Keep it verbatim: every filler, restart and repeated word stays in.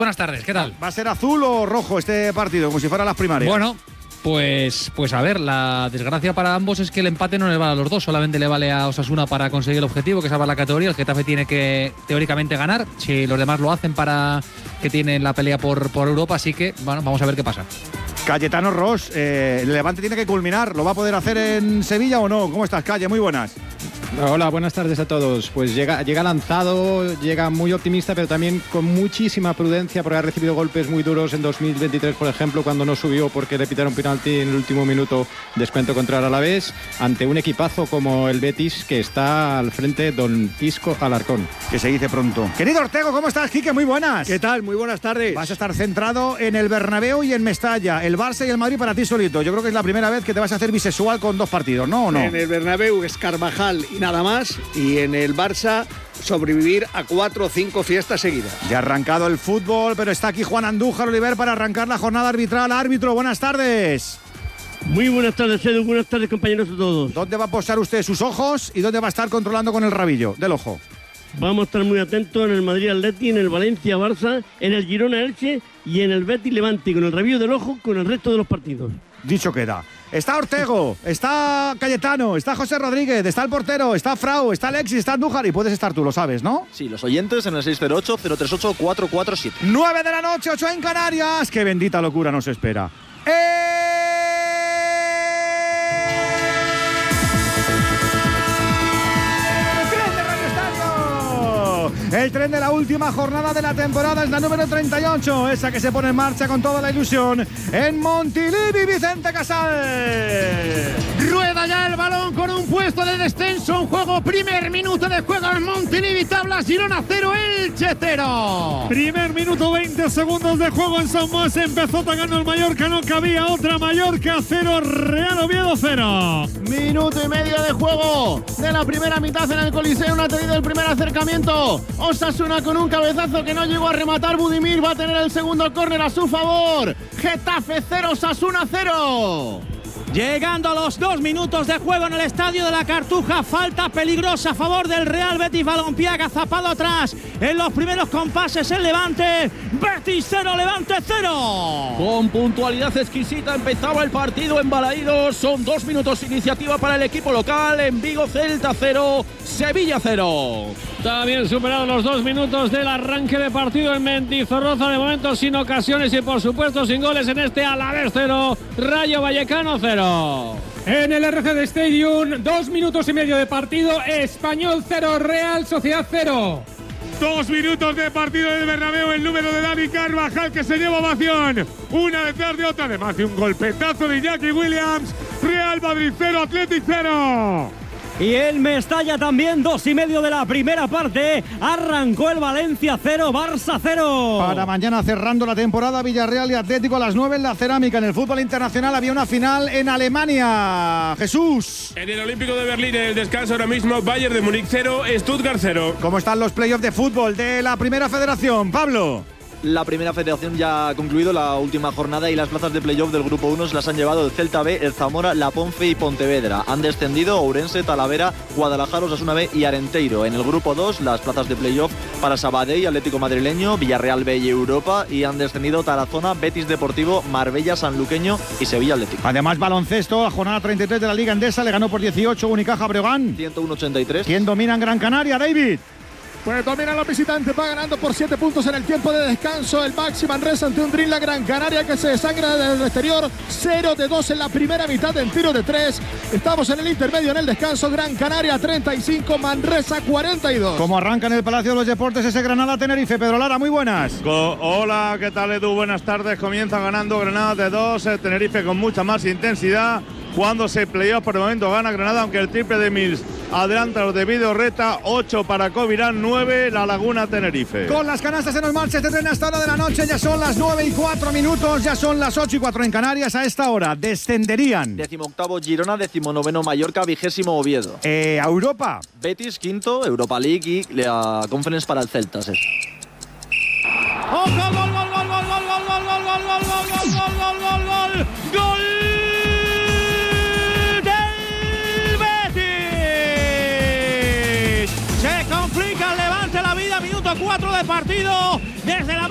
Buenas tardes, ¿qué tal? ¿Va a ser azul o rojo este partido, como si fueran las primarias? Bueno, pues, pues a ver, la desgracia para ambos es que el empate no le vale a los dos, solamente le vale a Osasuna para conseguir el objetivo, que es salvar la categoría. El Getafe tiene que teóricamente ganar, si los demás lo hacen para que tienen la pelea por, por Europa, así que bueno, vamos a ver qué pasa. Cayetano Ross, eh, el Levante tiene que culminar, ¿lo va a poder hacer en Sevilla o no? ¿Cómo estás, Calle? Muy buenas. Hola, buenas tardes a todos. Pues llega, llega lanzado, llega muy optimista, pero también con muchísima prudencia, porque ha recibido golpes muy duros en dos mil veintitrés, por ejemplo, cuando no subió porque le pitaron penalti en el último minuto, descuento contra el Alavés, ante un equipazo como el Betis, que está al frente don Isco Alarcón. Que se dice pronto. Querido Ortego, ¿cómo estás, Quique? Muy buenas. ¿Qué tal? Muy buenas tardes. Vas a estar centrado en el Bernabéu y en Mestalla, el Barça y el Madrid para ti solito. Yo creo que es la primera vez que te vas a hacer bisexual con dos partidos, ¿no? ¿O no? En el Bernabéu es Carvajal y nada más, y en el Barça sobrevivir a cuatro o cinco fiestas seguidas. Ya ha arrancado el fútbol, pero está aquí Juan Andújar Oliver para arrancar la jornada arbitral. Árbitro, buenas tardes. Muy buenas tardes, Edu. Buenas tardes, compañeros de todos. ¿Dónde va a posar usted sus ojos y dónde va a estar controlando con el rabillo del ojo? Vamos a estar muy atentos en el Madrid Atleti, en el Valencia Barça, en el Girona Elche y en el Betis Levante, con el rabillo del ojo con el resto de los partidos. Dicho queda. Está Ortego, está Cayetano, está José Rodríguez, está el portero, está Frau, está Alexis, está Andújar y puedes estar tú, lo sabes, ¿no? Sí, los oyentes en el seis cero ocho, cero tres ocho, cuatro cuatro siete. nueve de la noche, ocho en Canarias. ¡Qué bendita locura nos espera! ¡Eh! El tren de la última jornada de la temporada es la número treinta y ocho, esa que se pone en marcha con toda la ilusión en Montilivi. Vicente Casal. Rueda ya el balón con un puesto de descenso en juego. Primer minuto de juego en Montilivi. Tablas Girona cero, Elche cero. Primer minuto, veinte segundos de juego en San Mas. Empezó atacando el Mallorca, no cabía otra. Mallorca cero, Real Oviedo cero. Minuto y medio de juego de la primera mitad en el Coliseo. No ha tenido el primer acercamiento Osasuna con un cabezazo que no llegó a rematar. Budimir va a tener el segundo córner a su favor. Getafe cero, Osasuna cero. Llegando a los dos minutos de juego en el Estadio de la Cartuja, falta peligrosa a favor del Real Betis Balompié, agazapado atrás en los primeros compases el Levante. Betis cero, Levante cero. Con puntualidad exquisita empezaba el partido en Balaídos. Son dos minutos iniciativa para el equipo local. En Vigo, Celta cero, Sevilla cero. También superados los dos minutos del arranque de partido en Mendizorroza, de momento sin ocasiones y por supuesto sin goles en este Alavés cero, Rayo Vallecano cero. En el R C D Stadium, dos minutos y medio de partido, Español cero, Real Sociedad cero. Dos minutos de partido del Bernabéu, el número de Dani Carvajal que se lleva ovación, una detrás de otra, además de un golpetazo de Iñaki Williams. Real Madrid cero, Athletic cero. Y el Mestalla también, dos y medio de la primera parte. Arrancó el Valencia cero, Barça cero. Para mañana cerrando la temporada, Villarreal y Atlético a las nueve en la Cerámica. En el fútbol internacional había una final en Alemania. Jesús. En el Olímpico de Berlín, en el descanso ahora mismo, Bayern de Múnich cero, Stuttgart cero. ¿Cómo están los playoffs de fútbol de la Primera Federación, Pablo? La primera federación ya ha concluido la última jornada y las plazas de playoff del grupo uno se las han llevado el Celta B, el Zamora, la Ponfe y Pontevedra. Han descendido Ourense, Talavera, Guadalajara, Osasuna B y Arenteiro. En el grupo dos, las plazas de playoff para Sabadell, Atlético Madrileño, Villarreal B y Europa, y han descendido Tarazona, Betis Deportivo, Marbella, Sanluqueño y Sevilla Atlético. Además, baloncesto, a jornada treinta y tres de la Liga Endesa, le ganó por dieciocho Unicaja Breogán. ciento uno ochenta y tres. ¿Quién domina en Gran Canaria, David? Pues dominan los visitantes, va ganando por siete puntos en el tiempo de descanso. El Baxi Manresa ante un Dream, la Gran Canaria que se desangra desde el exterior. cero de dos en la primera mitad en tiro de tres. Estamos en el intermedio en el descanso. Gran Canaria treinta y cinco, Manresa cuarenta y dos. ¿Cómo arranca en el Palacio de los Deportes ese Granada-Tenerife? Pedro Lara, muy buenas. Co- Hola, ¿qué tal, Edu? Buenas tardes. Comienza ganando Granada de dos, eh, Tenerife con mucha más intensidad. Jugándose playoff, por el momento gana Granada, aunque el triple de Mills adelanta los de Vidorreta. ocho para Covirán, nueve La Laguna Tenerife. Con las canastas en los marches de tren hasta hora de la noche, ya son las nueve y cuatro minutos, ya son las ocho y cuatro en Canarias. A esta hora descenderían Décimo octavo Girona, décimo noveno Mallorca, vigésimo Oviedo. Eh, a Europa. Betis quinto, Europa League y la Conference para el Celta. Sí. ¡Oh, gol, gol, gol, gol, gol, gol, gol, gol, gol, gol, gol, gol, gol, gol, gol, gol, gol del Betis! Se complica el Levante la vida, minuto cuatro de partido, desde la